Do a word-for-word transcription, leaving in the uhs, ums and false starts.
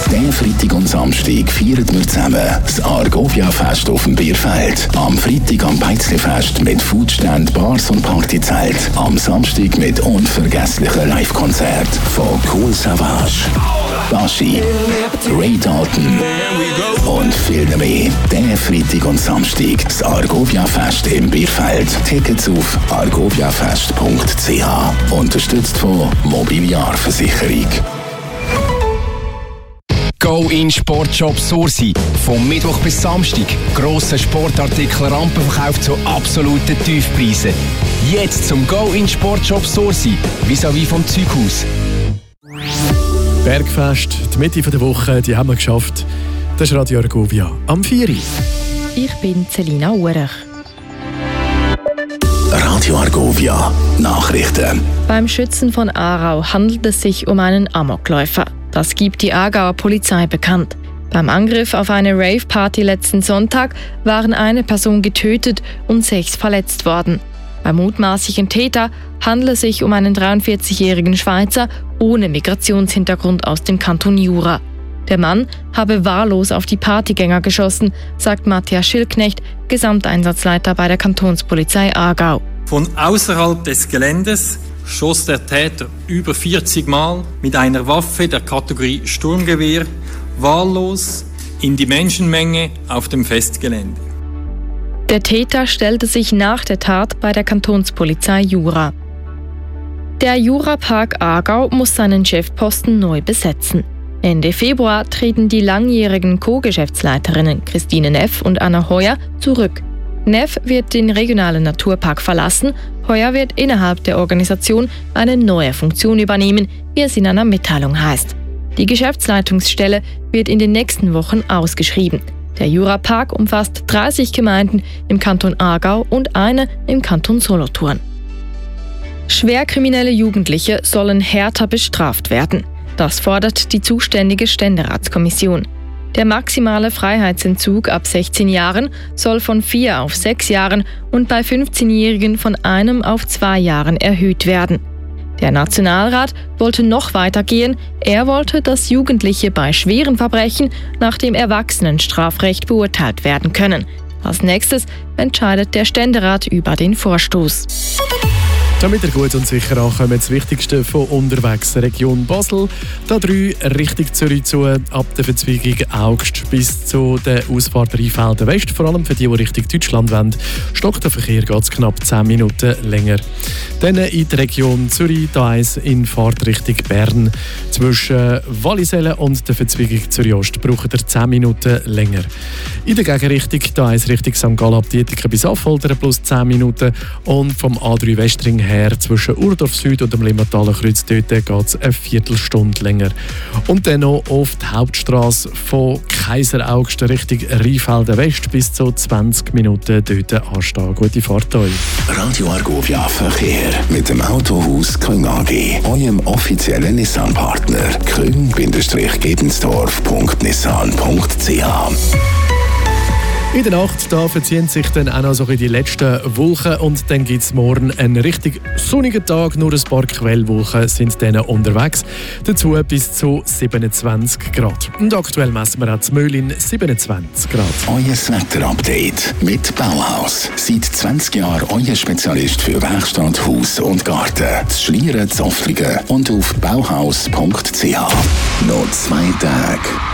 Diesen Freitag und Samstag feiern wir zusammen das Argovia-Fest auf dem Bierfeld. Am Freitag am Peizli-Fest mit Foodstand, Bars und Partyzelt. Am Samstag mit unvergesslichen Live-Konzerten von Cool Savage, Baschi, Ray Dalton und viel mehr. Diesen Freitag und Samstag das Argovia-Fest im Bierfeld. Tickets auf argoviafest punkt c h. Unterstützt von Mobiliarversicherung. Go in Sportshop Sursi. Vom Mittwoch bis Samstag. Grosse Sportartikel, Rampenverkauf zu absoluten Tiefpreisen. Jetzt zum Go in Sportshop Sursi. Vis-à-vis vom Zeughaus. Bergfest, die Mitte der Woche, die haben wir geschafft. Das ist Radio Argovia am vier Uhr. Ich bin Selina Urech. Radio Argovia Nachrichten. Beim Schützen von Aarau handelt es sich um einen Amokläufer. Das gibt die Aargauer Polizei bekannt. Beim Angriff auf eine Rave-Party letzten Sonntag waren eine Person getötet und sechs verletzt worden. Beim mutmaßlichen Täter handelt es sich um einen dreiundvierzigjährigen Schweizer ohne Migrationshintergrund aus dem Kanton Jura. Der Mann habe wahllos auf die Partygänger geschossen, sagt Matthias Schilknecht, Gesamteinsatzleiter bei der Kantonspolizei Aargau. Von außerhalb des Geländes schoss der Täter über vierzig Mal mit einer Waffe der Kategorie Sturmgewehr wahllos in die Menschenmenge auf dem Festgelände. Der Täter stellte sich nach der Tat bei der Kantonspolizei Jura. Der Jurapark Aargau muss seinen Chefposten neu besetzen. Ende Februar treten die langjährigen Co-Geschäftsleiterinnen Christine Neff und Anna Heuer zurück. Neff wird den regionalen Naturpark verlassen, Heuer wird innerhalb der Organisation eine neue Funktion übernehmen, wie es in einer Mitteilung heißt. Die Geschäftsleitungsstelle wird in den nächsten Wochen ausgeschrieben. Der Jurapark umfasst dreißig Gemeinden im Kanton Aargau und eine im Kanton Solothurn. Schwerkriminelle Jugendliche sollen härter bestraft werden. Das fordert die zuständige Ständeratskommission. Der maximale Freiheitsentzug ab sechzehn Jahren soll von vier auf sechs Jahren und bei fünfzehnjährigen von einem auf zwei Jahren erhöht werden. Der Nationalrat wollte noch weiter gehen. Er wollte, dass Jugendliche bei schweren Verbrechen nach dem Erwachsenenstrafrecht beurteilt werden können. Als nächstes entscheidet der Ständerat über den Vorstoß. Damit ihr gut und sicher ankommt, das Wichtigste von unterwegs. Region Basel, da drei Richtung Zürich zu, ab der Verzweigung Augst bis zu der Ausfahrt Rheinfelden West. Vor allem für die, die Richtung Deutschland wollen, stockt der Verkehr geht knapp zehn Minuten länger. Dann in der Region Zürich, da eins in Fahrtrichtung Bern. Zwischen Wallisellen und der Verzweigung Zürich-Ost braucht ihr zehn Minuten länger. In der Gegenrichtung, da eins Richtung Sankt Gallen ab Dietiken bis Affoltern plus zehn Minuten. Und vom A drei Westring her zwischen Urdorf Süd und dem Limmertaler Kreuz dort geht es eine Viertelstunde länger. Und dann noch auf die Hauptstrasse von Kaiseraugst Richtung Rheinfelden West bis zu zwanzig Minuten dort anstehen. Gute Fahrt euch. Radio Argovia Verkehr mit dem Autohaus Küng A G, eurem offiziellen Nissan-Partner. küng Gebensdorf punkt nissan punkt c h. In der Nacht da verziehen sich dann auch noch so die letzten Wolken und dann gibt es morgen einen richtig sonnigen Tag. Nur ein paar Quellwolken sind dann unterwegs. Dazu bis zu siebenundzwanzig Grad. Und aktuell messen wir auch in Möhlin siebenundzwanzig Grad. Euer Wetter-Update mit Bauhaus. Seit zwanzig Jahren euer Spezialist für Werkstatt, Haus und Garten. Das Schlieren, Zoftlingen und auf bauhaus punkt c h. Noch zwei Tage